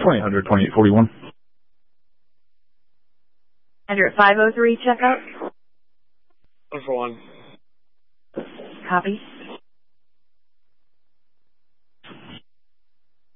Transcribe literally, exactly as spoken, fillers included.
twenty hundred, twenty-eight forty-one. Enter at five oh three checkout. one for one. Copy.